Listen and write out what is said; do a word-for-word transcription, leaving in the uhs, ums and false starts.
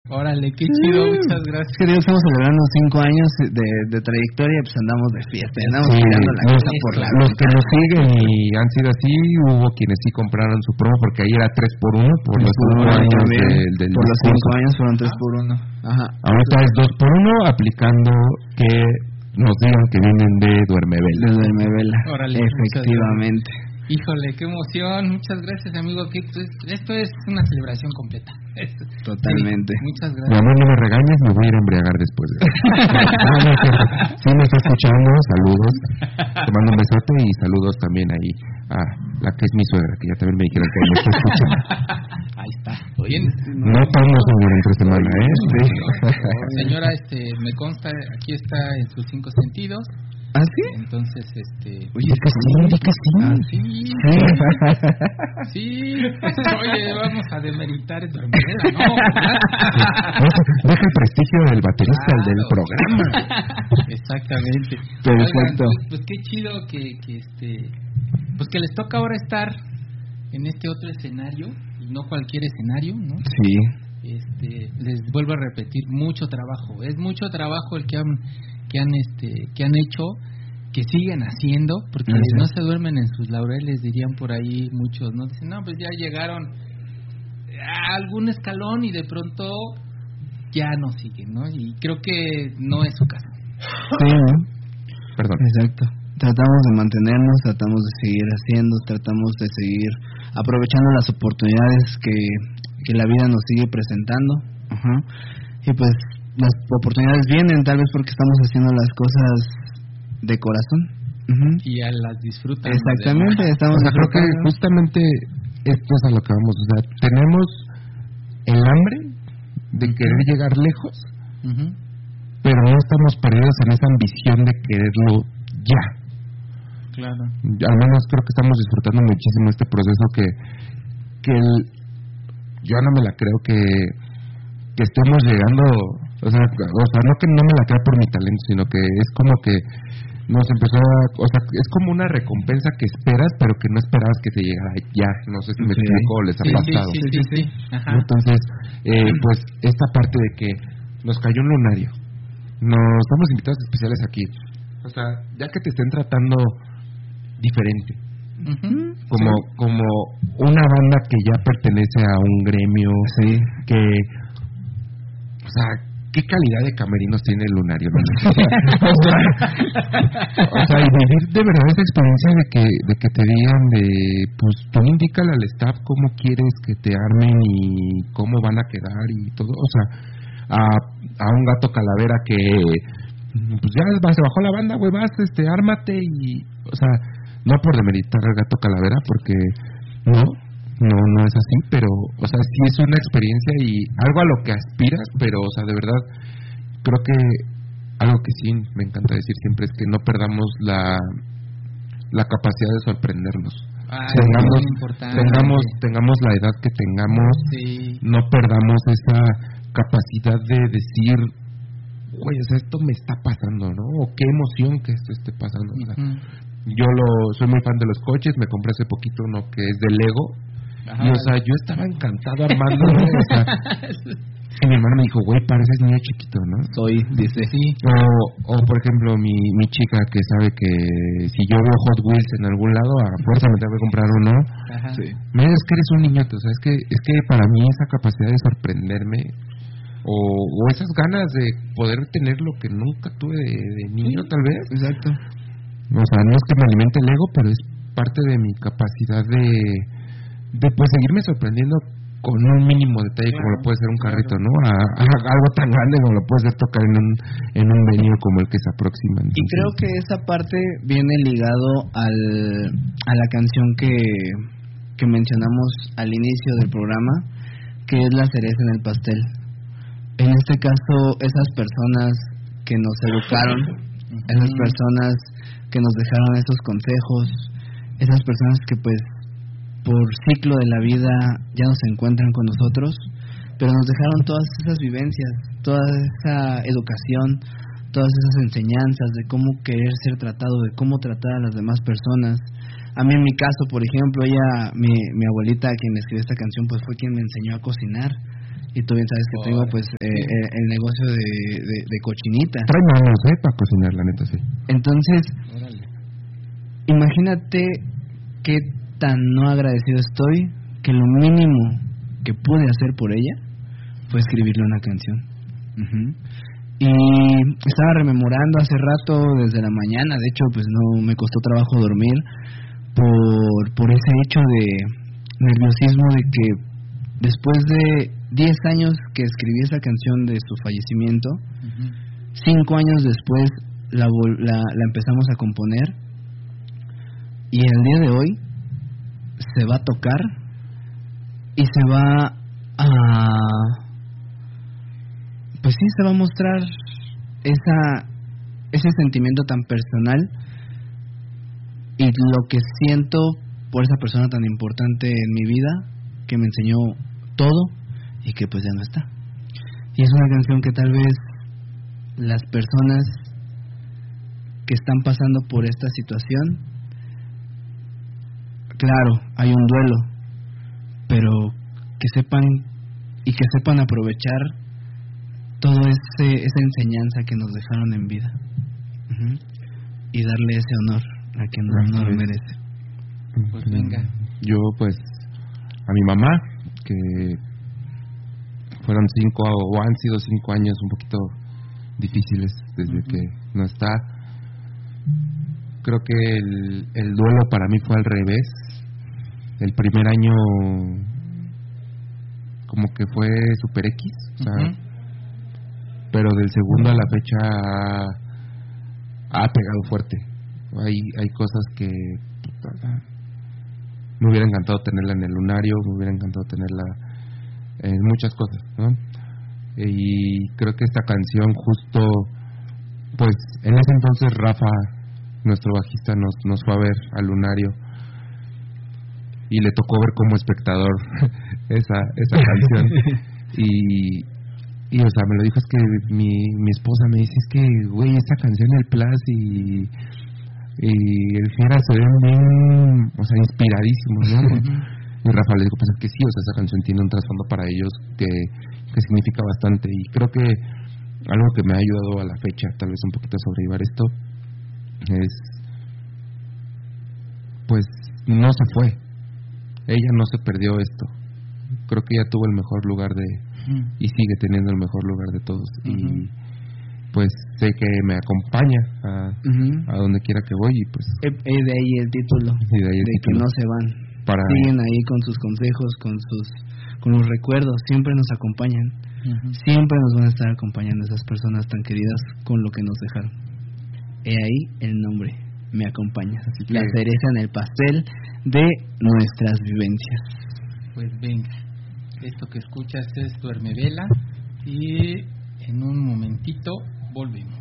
Órale, qué chido, sí. Muchas gracias. Es que digo, estamos celebrando cinco años de, de trayectoria, pues andamos de fiesta, andamos sí, tirando la los, cosa por la los boca. que nos siguen y han sido así, hubo quienes sí compraron su promo porque ahí era tres por uno por los cinco años del, del por los discurso. cinco años fueron tres por uno. Ajá. Ahorita es dos por uno aplicando que nos digan que vienen de Duermevela. De Duermevela. Órale, efectivamente. Híjole, qué emoción. Muchas gracias, amigo. Esto es, esto es una celebración completa. Totalmente. Sí, muchas Mi gracias. amor, no me regañes, me voy a ir a embriagar después de eso. No, no, es cierto. Sí, me está escuchando, saludos. Te mando un besote y saludos también ahí a la que es mi suegra, que ya también me dijeron que me está escuchando. Ahí está. Oye, No estamos en entre semana, ¿eh? Sí. Señora, este, me consta, aquí está en sus cinco sentidos. ¿Ah, sí? Entonces, este... Oye, es que sí, es que sí. Ah, sí. Sí. Oye, vamos a demeritar el Duermevela, ¿no? Deja el prestigio del baterista, Claro. el del programa. Exactamente. Perfecto. Oigan, pues, pues qué chido que, que este... Pues que les toca ahora estar en este otro escenario, y no cualquier escenario, ¿no? Sí. Este, les vuelvo a repetir, mucho trabajo. Es mucho trabajo el que han... que han este que han hecho, que siguen haciendo, porque uh-huh. no se duermen en sus laureles, dirían por ahí muchos, no dicen, no, pues ya llegaron a algún escalón y de pronto ya no siguen, ¿no? Y creo que no es su caso. Sí, ¿no? Perdón. Exacto. Tratamos de mantenernos, tratamos de seguir haciendo, tratamos de seguir aprovechando las oportunidades que, que la vida nos sigue presentando. Uh-huh. Y pues las oportunidades vienen, tal vez porque estamos haciendo las cosas de corazón. Uh-huh. Y a las disfrutan. Exactamente, de... estamos o sea, creo que justamente esto es a lo que vamos. O sea, tenemos el hambre de querer llegar lejos, uh-huh. pero no estamos perdidos en esa ambición de quererlo ya. Claro. Al menos creo que estamos disfrutando muchísimo este proceso que, que el, yo no me la creo que, que estemos llegando. O sea, o sea, no que no me la crea por mi talento, sino que es como que nos empezó a... O sea, es como una recompensa que esperas, pero que no esperabas que te llegara ya. No sé si me sí. explico o les ha sí, pasado. Sí, sí, sí. sí. Ajá. Entonces, eh, pues, esta parte de que nos cayó un lunario. Nos somos invitados especiales aquí. O sea, ya que te estén tratando diferente. Uh-huh. Como, sí. como una banda que ya pertenece a un gremio. Sí. Que... O sea... ¿Qué calidad de camerinos tiene el lunario? ¿No? o, sea, o sea, y vivir de verdad esa experiencia de que de que te digan de, pues tú indícale al staff cómo quieres que te armen y cómo van a quedar y todo. O sea, a, a un gato calavera que, pues ya se bajó la banda, güey, vas, este, ármate y, o sea, no por demeritar al gato calavera, porque no. No, no es así, pero, o sea, sí es una experiencia y algo a lo que aspiras, pero, o sea, de verdad, creo que algo que sí me encanta decir siempre es que no perdamos la la capacidad de sorprendernos. Ah, tengamos, es tengamos, tengamos la edad que tengamos, sí. no perdamos esa capacidad de decir, güey, o sea, esto me está pasando, ¿no? O qué emoción que esto esté pasando. O sea, uh-huh. Yo lo soy muy fan de los coches, me compré hace poquito uno que es de Lego. Ajá, y, o sea, yo estaba encantado armándolo, o sea, y mi hermano me dijo, güey, pareces niño chiquito, ¿no? Soy, dice, sí. O, o por ejemplo, mi, mi chica que sabe que si yo veo Hot Wheels en algún lado, a fuerza me tengo que comprar uno. Ajá. Sí. Me dice, es que eres un niñote, o sea, es que, es que para mí esa capacidad de sorprenderme, o, o esas ganas de poder tener lo que nunca tuve de, de niño, tal vez. Exacto. O sea, no es que me alimente el ego, pero es parte de mi capacidad de, de pues seguirme sorprendiendo con un mínimo detalle, claro, como lo puede ser un carrito, ¿no? A, a algo tan grande como lo puede ser tocar en un en un venue como el que se aproxima. Entonces, y creo que esa parte viene ligado al a la canción que que mencionamos al inicio del programa, que es la cereza en el pastel. En este caso, esas personas que nos educaron, esas personas que nos dejaron esos consejos, esas personas que pues por ciclo de la vida ya no se encuentran con nosotros, pero nos dejaron todas esas vivencias, toda esa educación, todas esas enseñanzas de cómo querer ser tratado, de cómo tratar a las demás personas. A mí en mi caso, por ejemplo, ella, mi, mi abuelita, quien escribió esta canción, pues fue quien me enseñó a cocinar. Y tú bien sabes que tengo pues eh, el, el negocio de, de, de cochinita. Trae manos, ¿eh? Para cocinar, la neta, sí. Entonces, Órale. imagínate qué tan no agradecido estoy que lo mínimo que pude hacer por ella fue escribirle una canción. Uh-huh. Y estaba rememorando hace rato, desde la mañana, de hecho pues no me costó trabajo dormir por, por ese hecho de nerviosismo de que después de diez años que escribí esa canción de su fallecimiento, uh-huh. cinco años después la, la, la empezamos a componer y el día de hoy se va a tocar y se va a... pues sí, se va a mostrar esa ese sentimiento tan personal y lo que siento por esa persona tan importante en mi vida, que me enseñó todo y que pues ya no está. Y es una canción que tal vez las personas que están pasando por esta situación, claro, hay un duelo, pero que sepan y que sepan aprovechar todo ese esa enseñanza que nos dejaron en vida, uh-huh. y darle ese honor a quien no, no lo merece. Pues venga. Yo pues a mi mamá, que fueron cinco o han sido cinco años un poquito difíciles desde uh-huh. que no está. Creo que el, el duelo para mí fue al revés. El primer año como que fue super X, o sea, uh-huh. pero del segundo a la fecha ha, ha pegado fuerte. Hay hay cosas que me hubiera encantado tenerla en el lunario, me hubiera encantado tenerla en muchas cosas, ¿no? Y creo que esta canción justo, pues en ese entonces Rafa, nuestro bajista, nos, nos fue a ver al lunario y le tocó ver como espectador esa esa canción y y o sea me lo dijo, es que mi mi esposa me dice, es que güey, esta canción el Plus y y el Fiera se ven bien, o sea, inspiradísimos, ¿no? Y Rafa le dijo, pues es que sí, o sea, esa canción tiene un trasfondo para ellos que, que significa bastante, y creo que algo que me ha ayudado a la fecha, tal vez un poquito a sobrellevar esto, es, pues, no se fue, ella no se perdió esto, creo que ella tuvo el mejor lugar de, uh-huh. y sigue teniendo el mejor lugar de todos, uh-huh. y pues sé que me acompaña a, uh-huh. a donde quiera que voy y pues eh, eh, de ahí el título de, ahí el de título. Que no se van, para... siguen ahí con sus consejos, con sus con los recuerdos, siempre nos acompañan, uh-huh. siempre nos van a estar acompañando esas personas tan queridas con lo que nos dejaron. He ahí el nombre, Me Acompañas, que... la cereza en el pastel de nuestras vivencias. Pues venga, esto que escuchas es Duerme Vela y en un momentito volvemos.